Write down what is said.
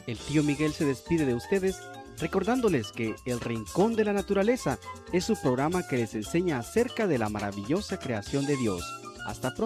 El tío Miguel se despide de ustedes recordándoles que El Rincón de la Naturaleza es su programa que les enseña acerca de la maravillosa creación de Dios. Hasta pronto.